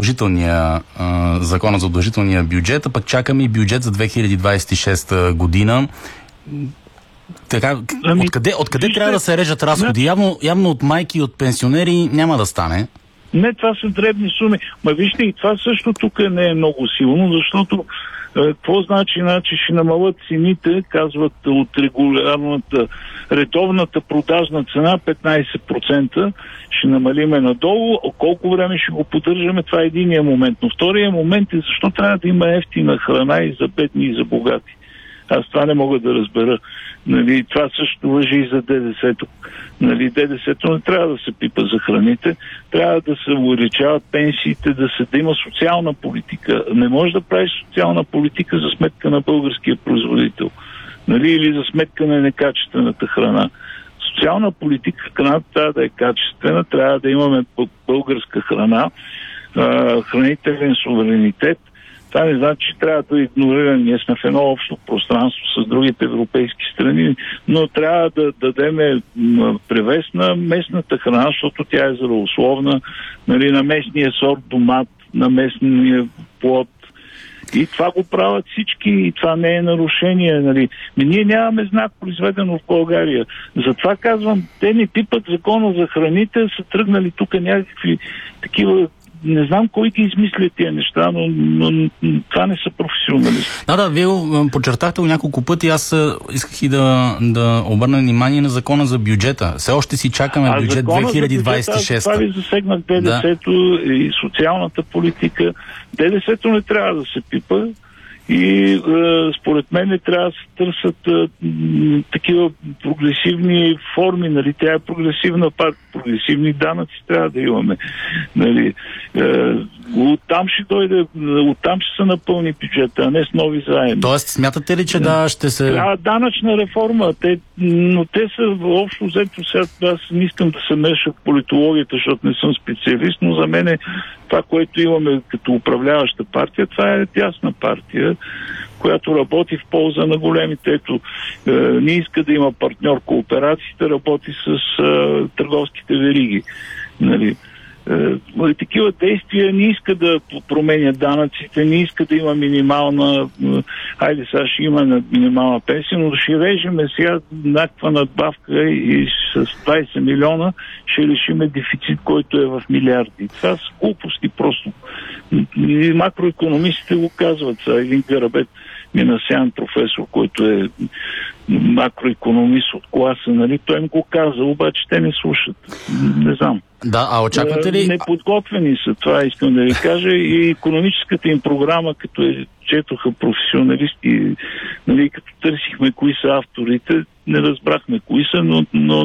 закона за удължителния бюджет, а пък чакаме и бюджет за 2026 година. Така, откъде трябва да се режат разходи? Явно от майки и от пенсионери няма да стане. Не, това са дребни суми. Ма вижте, и това също тук не е много силно, защото какво значи? Значи ще намалят цените, казват от редовната продажна цена 15%, ще намалиме надолу. Колко време ще го поддържаме, това е единия момент. Но втория момент е защо трябва да има ефтина храна и за бедни, и за богати. Аз това не мога да разбера. Нали, това също важи и за ДДС-то. Нали, ДДС-то не трябва да се пипа за храните, трябва да се увеличават пенсиите, да има социална политика. Не може да правиш социална политика за сметка на българския производител. Нали, или за сметка на некачествената храна. Социална политика в храната трябва да е качествена, трябва да имаме българска храна, хранителен суверенитет. Това не значи, че трябва да игнорираме. Ние сме в едно общо пространство с другите европейски страни, но трябва да дадем превес на местната храна, защото тя е здравословна, нали, на местния сорт домат, на местния плод. И това го правят всички, и това не е нарушение. Нали. Ние нямаме знак произведено в България. Затова казвам, те не пипат закона за храните, са тръгнали тук някакви такива. Не знам кой ги измисля тия неща, но това не са професионалисти. Да, вие подчертахте го няколко пъти. Аз исках и да обърна внимание на закона за бюджета. Все още си чакаме бюджет 2026. Това ви засегнах ДДС-то и социалната политика. ДДС-то не трябва да се пипа и според мен трябва да се търсят такива прогресивни форми, нали, тя е прогресивна партия, прогресивни данъци трябва да имаме. Нали, оттам ще дойде, оттам ще се напълни бюджета, а не с нови заеми. Тоест, смятате ли, че ще се... Трябва данъчна реформа, но те са общо взето, сега аз не искам да се меша в политологията, защото не съм специалист, но за мен това, което имаме като управляваща партия, това е дясна партия, която работи в полза на големите. Ето, не иска да има партньор кооперациите, работи с търговските вериги. Нали. Такива действия не иска да променя данъците, не иска да има минимална, хайде сега ще има минимална пенсия, но ще режеме сега някаква надбавка и с 20 милиона ще решиме дефицит, който е в милиарди. Това са глупости просто. И макроекономистите го казват. Един Гарабет Минасян, професор, който е макроекономист от класа, нали, той им го каза, обаче те не слушат. Не знам. Да, а очаквате ли... Неподготвени са, това искам да ви кажа, и икономическата им програма, като четоха професионалисти, нали, като търсихме кои са авторите, не разбрахме кои са, но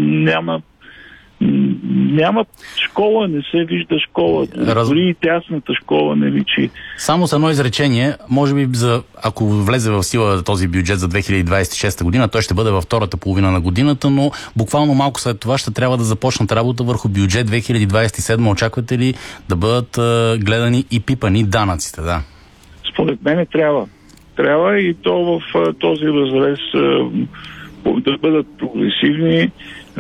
няма школа, не се вижда школа. Дори и тясната школа не личи. Само с едно изречение, може би ако влезе в сила този бюджет за 2026 година, той ще бъде във втората половина на годината, но буквално малко след това ще трябва да започнат работа върху бюджет 2027. Очаквате ли да бъдат гледани и пипани данъците? Да. Според мен трябва. Трябва и то в този разрез да бъдат прогресивни.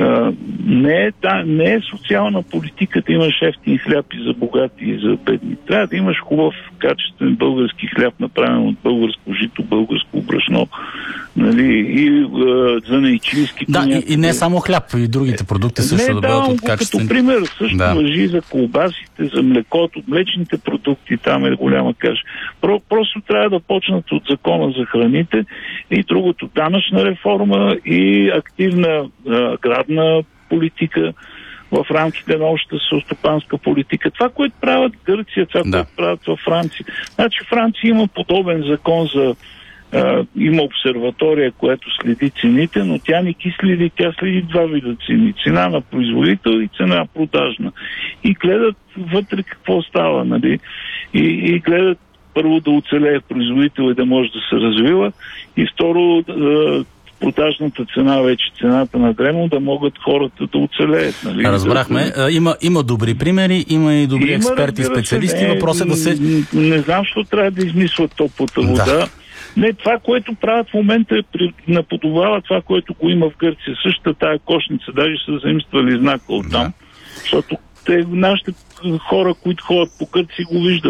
Не е социална политика да имаш ефтин хляб и за богати, и за бедни. Трябва да имаш хубав, качествен български хляб, направен от българско жито, българско брашно, нали, и занаятчийски. Да, и не само хляб, и другите продукти също да бъдат от качествени. Като пример също важи за колбасите, за млекото, млечните продукти, там е голяма каша. Просто трябва да почнат от закона за храните и другото, данъчна реформа и активна аграрна политика в рамките на общата селскостопанска политика. Това, което правят Гърция, това, което правят във Франция. Значи Франция има подобен закон за има обсерватория, която следи цените, но тя не ги следи, тя следи два вида цени. Цена на производител и цена продажна. И гледат вътре какво става, нали? И гледат първо да оцелее производител и да може да се развива, и второ продажната цена, вече цената на дребно, да могат хората да оцелеят. Нали? Разбрахме. Има добри примери, има и добри експерти, специалисти. Въпросът е да се... Не знам, защо трябва да измислят топлата вода. Да. Не, това, което правят в момента наподобява това, което го има в Гърция. Същата тая кошница, даже са заимствали знака от там. Защото нашите хора, които ходят по Гърция, го виждат.